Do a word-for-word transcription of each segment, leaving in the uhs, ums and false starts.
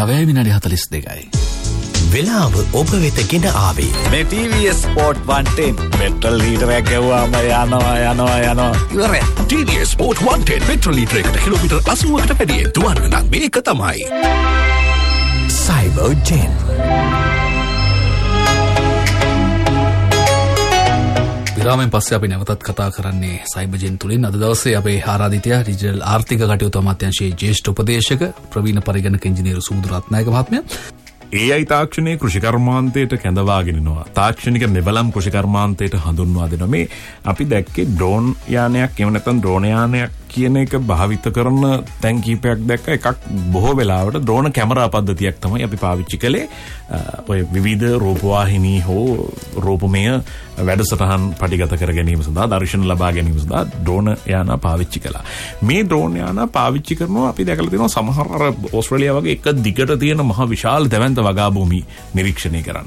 නවය විනාඩි හතළිස් දෙකයි. වෙලාව ඔබ වෙත ගෙන ආවේ මේ ටී වී S Sport one ten petrol ලීටරයක් ගෙවුවාම යනවා යනවා යනවා ඉවරයි. ටී වී S Sport one ten petrol ලීටරයකට kilometre අසූවකට වැඩියෙන් දුවන්න නම් මේක තමයි. සයිබර්ජෙන් විරාමයෙන් පස්සේ අපි නැවතත් කතා කරන්නේ සයිබර්ජෙන් තුලින්. අද දවසේ අපේ ආරාධිතයා ඩිජිටල් ආර්ථික කටයුතු අමාත්‍යාංශයේ ජ්‍යෙෂ්ඨ උපදේශක ප්‍රවීණ පරිගණක ඉංජිනේරු සුමුදු රත්නායක මහත්මයා. ඒ අයි තාක්ෂණයේ කෘෂිකර්මාන්තයට කැඳවාගෙනනවා. තාක්ෂණික මෙබලම් කෘෂිකර්මාන්තයට හඳුන්වා දෙනවා. මේ අපි දැක්කේ ඩ්‍රෝන් යානයක් එහෙම නැත්නම් ඩ්‍රෝන යානයක් කියන එක භාවිත කරන තැන් කීපයක් දැක්ක. එකක් බොහෝ වෙලාවට ඩ්‍රෝන කැමරා පද්ධතියක් තමයි අපි පාවිච්චි කළේ. ඔය විවිධ රූපවාහිනී හෝ රූපමය වැඩසටහන් පටිගත කර ගැනීම සඳහා දර්ශන ලබා ගැනීම සඳහා ඩ්‍රෝන යාන පාවිච්චි කළා. මේ ඩ්‍රෝන යාන පාවිච්චි කරනවා අපි දැකලා තියෙනවා සමහර අර ඕස්ට්‍රේලියාව වගේ එක දිගට තියෙන මහ විශාල දැවැන්ත වගා භූමි නිරීක්ෂණය කරන්න.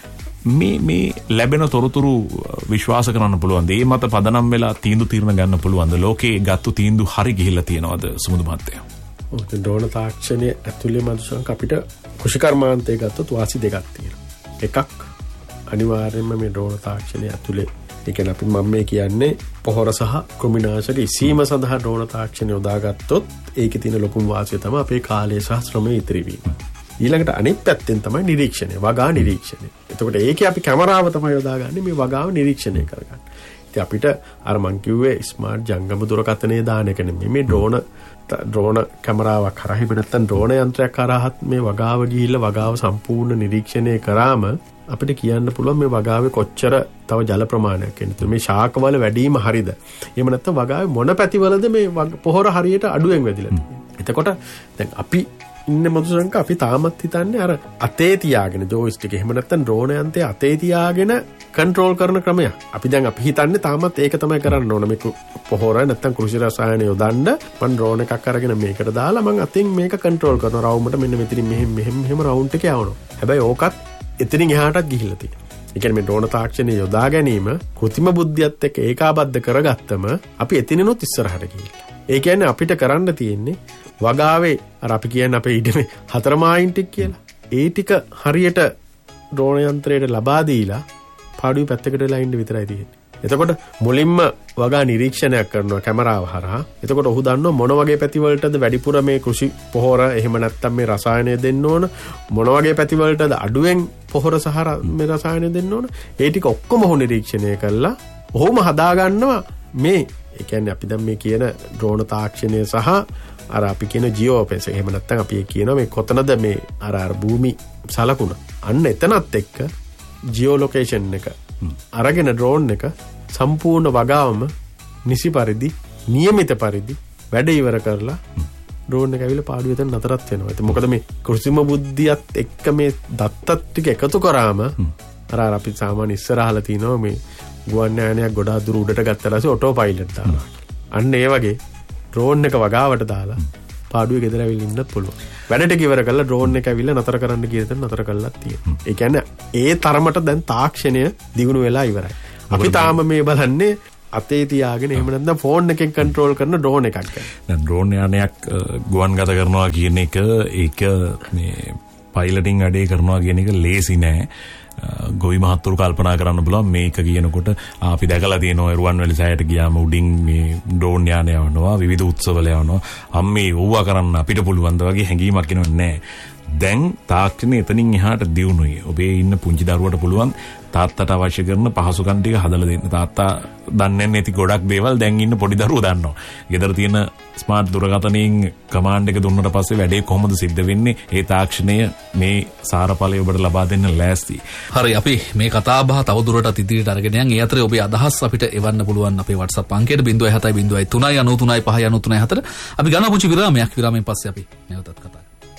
මේ මේ ලැබෙන තොරතුරු විශ්වාස කරන්න පුළුවන්ද? ඒ මත පදනම් වෙලා තීන්දුව తీරන ගන්න පුළුවන්ද? ලෝකේ ගත්තු තීන්දුව හරි ගිහිල්ලා තියෙනවද සුමුදු මහත්තයා? ඔව් ඩ්‍රෝන තාක්ෂණයේ ඇතුළේ මනුෂ්‍යංක අපිට කෘෂිකර්මාන්තයේ ගත්තොත් වාසි දෙකක් තියෙනවා. එකක් අනිවාර්යයෙන්ම මේ ඩ්‍රෝන තාක්ෂණයේ ඇතුළේ ඒ කියන්නේ අපි මම මේ කියන්නේ පොහොර සහ කෘමිනාශක ඉසීම සඳහා ඩ්‍රෝන තාක්ෂණය යොදාගත්තොත් ඒකේ තියෙන ලොකුම වාසිය තමයි අපේ කාලය සහ ශ්‍රමය ඉතිරි වීම. ඊළඟට අනිත් පැත්තෙන් තමයි නිරීක්ෂණය, වගා නිරීක්ෂණය. එතකොට ඒකේ අපි කැමරාව තමයි යොදාගන්නේ මේ වගාව නිරීක්ෂණය කරගන්න. ඉතින් අපිට අර මං කිව්වේ ස්මාර්ට් ජංගම දුරකථනයේ දාන එක නෙමෙයි මේ ඩ්‍රෝන ඩ්‍රෝන කැමරාවක් කරා හිම නැත්නම් ඩ්‍රෝන යන්ත්‍රයක් කරාත් මේ වගාව ගිහිල්ලා වගාව සම්පූර්ණ නිරීක්ෂණය කරාම අපිට කියන්න පුළුවන් මේ වගාවේ කොච්චර තව ජල ප්‍රමාණයක් එන්නද, මේ ශාකවල වැඩිම හරියද, එහෙම නැත්නම් වගාවේ මොන පැතිවලද මේ පොහොර හරියට අඩුවෙන් වැදිලා තියෙන්නේ. එතකොට දැන් අපි ඉන්න මදුසංක අපි තාමත් හිතන්නේ අර අතේ තියාගෙන ජෝයිස්ටික් එහෙම නැත්නම් ඩ්‍රෝන යන්ත්‍රය අතේ තියාගෙන කන්ට්‍රෝල් කරන ක්‍රමයක්. අපි දැන් අපි හිතන්නේ තාමත් ඒක තමයි කරන්න ඕන. මේක පොහොර නැත්නම් කෘෂි රසායන යොදන්න මම ඩ්‍රෝන් එකක් අරගෙන මේකට දාලා මම අතින් මේක කන්ට්‍රෝල් කරනවා. රවුමට මෙන්න මෙතනින් මෙහෙම මෙහෙම මෙහෙම රවුන්ඩ් එක යවනවා. හැබැයි ඕකත් එතනින් එහාටත් ගිහිල්ලා තියෙනවා. ඒ කියන්නේ මේ ඩ්‍රෝන තාක්ෂණය යොදා ගැනීම කෘත්‍රිම බුද්ධියත් එක්ක ඒකාබද්ධ කරගත්තම අපි එතනිනුත් ඉස්සරහට ගිහිල්ලා. ඒ කියන්නේ අපිට කරන්න තියෙන්නේ වගාවේ අර අපි කියන්නේ අපේ ඉඩමේ හතර මායින් ටික කියලා. ඒ ටික හරියට ඩ්‍රෝන යන්ත්‍රයට ලබා දීලා පාඩුවේ පැත්තකට වෙලා ඉන්න විතරයි තියෙන්නේ. එතකොට මුලින්ම වගා නිරීක්ෂණයක් කරනවා කැමරාව හරහා. එතකොට ඔහු දන්නවා මොන වගේ පැතිවලටද වැඩිපුර මේ කෘෂි පොහොර එහෙම නැත්නම් මේ රසායනය දෙන්න ඕන, මොන වගේ පැතිවලටද අඩුවෙන් පොහොර සහ මේ රසායනය දෙන්න ඕන. ඒ ටික ඔක්කොම ඔහු නිරීක්ෂණය කළා. ඔහුම හදා ගන්නවා මේ ඒ කියන්නේ අපි දැන් මේ කියන ඩ්‍රෝන තාක්ෂණය සහ අර අපි කියන ජියෝපෙන්ස් එහෙම නැත්නම් අපි කියනවා මේ කොතනද මේ අර අර භූමි සලකුණ. අන්න එතනත් එක්ක ජියෝ ලොකේෂන් එක අරගෙන ඩ්‍රෝන් එක සම්පූර්ණ වගාවම නිසි පරිදි નિયમિત පරිදි වැඩ ඉවර කරලා ඩ්‍රෝන් එක ඇවිල්ලා පාඩුවේ තන නතරත් වෙනවා. ඒත් මොකද මේ කෘත්‍රිම බුද්ධියත් එක්ක මේ දත්තත් ටික එකතු කරාම අර අර අපි සාමාන්‍ය ඉස්සරහලා තිනවා මේ ගුවන් යානයක් ගොඩාක් දුර උඩට ගත්තා ඊට ඔටෝ පයිලට් දානවා. අන්න ඒ වගේ ඩ්‍රෝන් එක වගාවට දාලා පාඩුවේ ගෙදර ඇවිල්ලා ඉන්නත් පුළුවන්. වැඩ ටික ඉවර කරලා ඩ්‍රෝන් එක ඇවිල්ලා නතර කරන්න කියන තැන නතර කළාත් තියෙනවා. ඒ කියන්නේ ඒ තරමට දැන් තාක්ෂණය දියුණු වෙලා ඉවරයි. අපි තාම මේ බලන්නේ අතේ තියාගෙන එහෙම නැත්නම් ෆෝන් එකෙන් කන්ට්‍රෝල් කරන ඩ්‍රෝන් එකක් ගැන. දැන් ඩ්‍රෝන් යානයක් ගුවන්ගත කරනවා කියන එක ඒක මේ පයිලටින් වැඩේ කරනවා කියන එක ලේසි නෑ. ගොවි මහත්තුරු කල්පනා කරන්න පුළුවන් මේක කියනකොට අපි දැකලා තියෙනවා රුවන්වැලි සෑයට ගියාම උඩින් මේ ඩ්‍රෝන් යාන යවනවා විවිධ උත්සවවල යවනවා අම්මේ ඕවා කරන්න අපිට පුළුවන් ද වගේ හැඟීමක් එනවන්නේ නැහැ. දැන් තාක්ෂණය එතනින් එහාට දියුණුයි. ඔබේ ඉන්න පුංචි දරුවට පුළුවන් තාත්තට අවශ්‍ය කරන පහසුකම් ටික හදලා දෙන්න. තාත්තා දන්නේ නැති ගොඩක් දේවල් දැන් ඉන්න පොඩි දරුවෝ දන්නවා. ගෙදර තියෙන ස්මාර්ට් දුරකථනයෙන් කමාන්ඩ් එක දුන්නට පස්සේ වැඩේ කොහොමද සිද්ධ වෙන්නේ? ඒ තාක්ෂණය මේ සාරඵලය ඔබට ලබා දෙන්න ලෑස්ති. හරි අපි මේ කතා බහ තව දුරටත් ඉදිරියට අරගෙන යන්. ඒ අතරේ ඔබේ අදහස් අපිට එවන්න පුළුවන් අපේ WhatsApp අංකයට zero seven seven zero three nine nine five nine three four. අපි ගන්න පුංචි විරාමයක්. විරාමයෙන් පස්සේ අපි නැවතත් කතා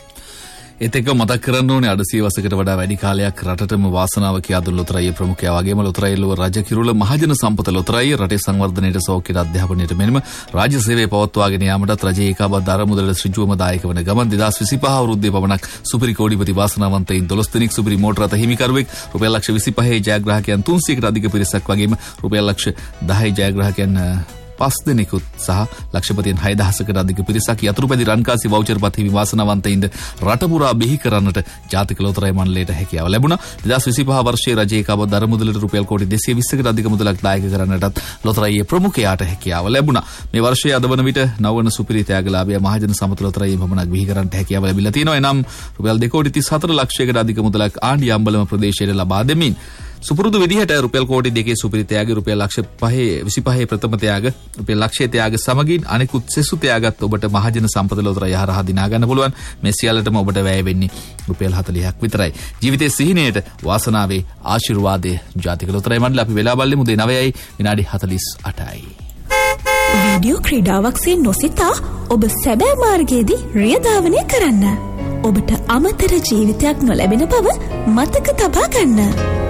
ඒත් එක්ක මතක් කරන්න ඕනේ අඩ සියවසකට වඩා වැඩි කාලයක් රටටම වාසනාව කියා දුන් ලොතරැයි ප්‍රමුඛයා වගේම ලොතරැයි ලොව රජ කිරුළ මහජන සම්පත ලොතරැයි රටේ සංවර්ධනයට සෞඛ්‍යයට අධ්‍යාපනයට මෙන්ම රාජ්‍ය සේවය පවත්වාගෙන යාමටත් රජයේ ඒකාබද්ධ අරමුදලට ඍජුවම දායක වන ගමන් දෙදාස් විසිපහ අවුරුද්දේ පමණක් සුපිරි කෝටිපති වාසනාවන්තයින් දොළොස් දෙනෙක් සුපිරි මෝටර රථ හිමිකරුවෙක් රුපියල් ලක්ෂ විසිපහේ ජයග්‍රාහකයන් තුන්සියයකට අධික පිරිසක් වගේම රුපියල් ලක්ෂ දහය ජයග්‍රාහකයන් පස් දෙනෙකුත් සහ ලක්ෂපතියන් හය දහසකට අධික පිරිසක් යතුරුපැදි රන්කාසි වවුචර් පත් හිමි වාසනාවන්තයින්ද රට පුරා බිහි කරන්නට ජාතික ලොතරැයි මණ්ඩලයට හැකියාව ලැබුණා. දෙදහස් විසිපහ වර්ෂයේ රජයේ කව දර මුදලට රුපියල් කෝටි දෙසිය විස්සකට අධික මුදලක් දායක කරන්නටත් ලොතරැයියේ ප්‍රමුඛයාට හැකියාව ලැබුණා. මේ වර්ෂයේ අද වන විට නවවන සුපිරි ත්‍යාගලාභය මහජන සමත ලොතරැයියේ පමණක් බිහි කරන්නට හැකියාව ලැබිලා තියෙනවා. එනම් රුපියල් දෙක කෝටි තිස් හතර ලක්ෂයකට අධික මුදලක් ආණ්ඩිය අම්බලම ප්‍රදේශයට ලබා දෙමින් සුපුරුදු විදිහට රුපියල් කෝටි දෙකේ සුපිරි ත්‍යාග රුපියල් ලක්ෂ පහේ විසිපහේ ප්‍රථම ත්‍යාග රුපියල් ලක්ෂයේ ත්‍යාග සමගින් අනෙකුත් සෙසු ත්‍යාගත් ඔබට මහජන සම්පත ලොතරැයි හරහා දිනා ගන්න පුළුවන්. මේ සියල්ලටම ඔබට වැය වෙන්නේ රුපියල් හතළිහක් විතරයි. ජීවිතයේ සිහිනයට වාසනාවේ ආශිර්වාදයේ ජාතික ලොතරැයි මණ්ඩල අපි වෙලා බලමු දෙ නවයයි විනාඩි හතළිස් අටයි. වීඩියෝ ක්‍රීඩාවක්සේ නොසිතා ඔබ සැබෑ මාර්ගයේදී රියධාවනය කරන්න. ඔබට අමතර ජීවිතයක් නොලැබෙන බව මතක තබා ගන්න.